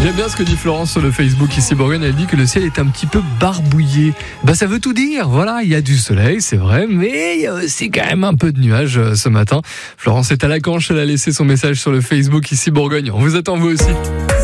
J'aime bien ce que dit Florence sur le Facebook ici Bourgogne. Elle dit que le ciel est un petit peu barbouillé. Ça veut tout dire. Voilà, il y a du soleil, c'est vrai, mais il y a aussi quand même un peu de nuages ce matin. Florence est à la canche, elle a laissé son message sur le Facebook ici Bourgogne. On vous attend vous aussi.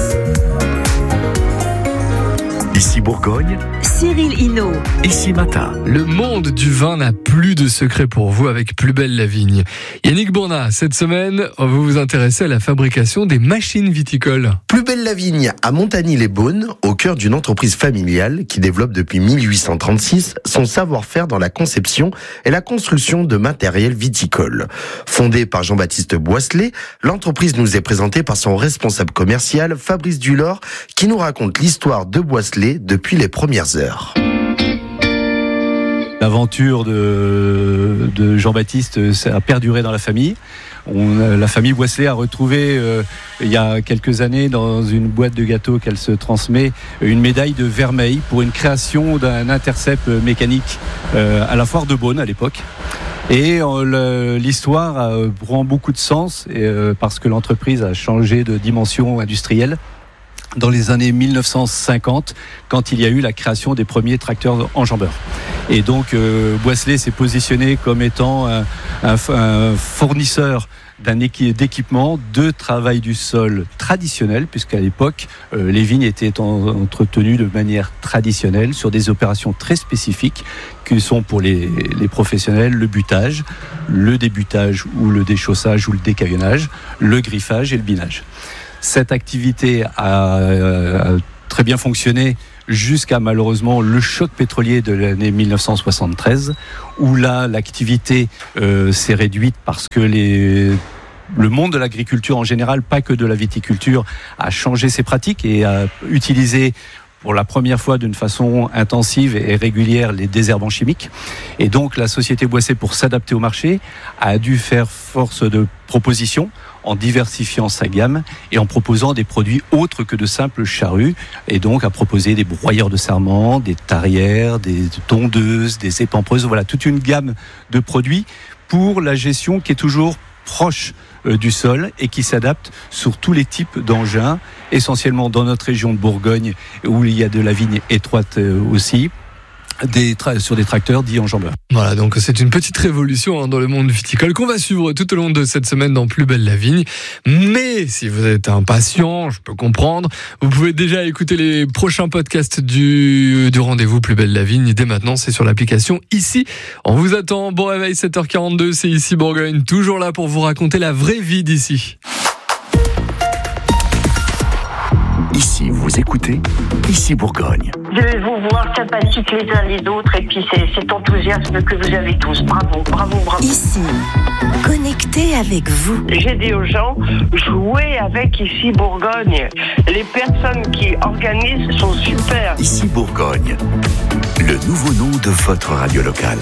Ici Bourgogne, Cyril Hinault. Ici Matin. Le monde du vin n'a plus de secret pour vous avec Plus belle la vigne. Yannick Bournat, cette semaine, vous vous intéressez à la fabrication des machines viticoles. Plus belle la vigne à Montagny-les-Beaunes, au cœur d'une entreprise familiale qui développe depuis 1836 son savoir-faire dans la conception et la construction de matériel viticole. Fondée par Jean-Baptiste Boisselet, l'entreprise nous est présentée par son responsable commercial, Fabrice Dulor, qui nous raconte l'histoire de Boisselet depuis les premières heures. L'aventure de Jean-Baptiste a perduré dans la famille. La famille Boisselet a retrouvé il y a quelques années dans une boîte de gâteaux qu'elle se transmet une médaille de vermeil pour une création d'un intercept mécanique à la foire de Beaune à l'époque. Et l'histoire prend beaucoup de sens parce que l'entreprise a changé de dimension industrielle dans les années 1950, quand il y a eu la création des premiers tracteurs enjambeurs. Et donc Boisselet s'est positionné comme étant un fournisseur d'équipements de travail du sol traditionnel, puisqu'à l'époque, les vignes étaient entretenues de manière traditionnelle sur des opérations très spécifiques qui sont pour les professionnels le butage, le débutage ou le déchaussage ou le décaillonnage, le griffage et le binage. Cette activité a très bien fonctionné jusqu'à malheureusement le choc pétrolier de l'année 1973, où là l'activité s'est réduite parce que le monde de l'agriculture en général, pas que de la viticulture, a changé ses pratiques et a utilisé pour la première fois d'une façon intensive et régulière les désherbants chimiques. Et donc la société Boisselet, pour s'adapter au marché, a dû faire force de proposition en diversifiant sa gamme et en proposant des produits autres que de simples charrues, et donc a proposé des broyeurs de sarment, des tarières, des tondeuses, des épampeuses, voilà, toute une gamme de produits pour la gestion qui est toujours proche du sol et qui s'adapte sur tous les types d'engins, essentiellement dans notre région de Bourgogne où il y a de la vigne étroite aussi, sur des tracteurs dits enjambeurs. Voilà, donc c'est une petite révolution dans le monde viticole qu'on va suivre tout au long de cette semaine dans Plus belle la vigne. Mais si vous êtes impatient, je peux comprendre, vous pouvez déjà écouter les prochains podcasts du rendez-vous Plus belle la vigne. Dès maintenant, c'est sur l'application Ici. On vous attend. Bon réveil, 7h42, c'est Ici Bourgogne, toujours là pour vous raconter la vraie vie d'ici. Ici vous écoutez, Ici Bourgogne. De vous voir sympathiques les uns les autres et puis cet enthousiasme que vous avez tous. Bravo, bravo, bravo. Ici, connecté avec vous. J'ai dit aux gens, jouez avec Ici Bourgogne. Les personnes qui organisent sont super. Ici Bourgogne, le nouveau nom de votre radio locale.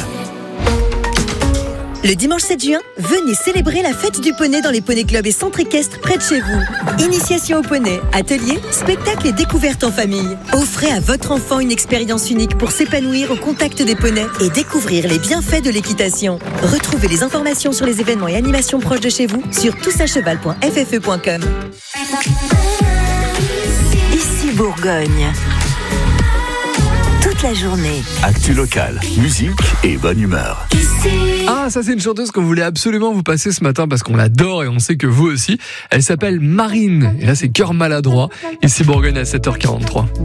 Le dimanche 7 juin, venez célébrer la fête du poney dans les poneys clubs et centres équestres près de chez vous. Initiation au poney, ateliers, spectacles et découvertes en famille. Offrez à votre enfant une expérience unique pour s'épanouir au contact des poneys et découvrir les bienfaits de l'équitation. Retrouvez les informations sur les événements et animations proches de chez vous sur toutsacheval.ffe.com. Ici Bourgogne. Toute la journée. Actu locale, musique et bonne humeur. Ah, ça c'est une chanteuse qu'on voulait absolument vous passer ce matin parce qu'on l'adore et on sait que vous aussi. Elle s'appelle Marine. Et là c'est Cœur maladroit. Ici Bourgogne à 7h43.